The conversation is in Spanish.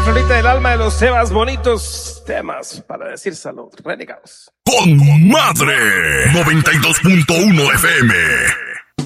florita del alma de los temas bonitos. Temas para decir salud. Renegados. Con madre 92.1 FM.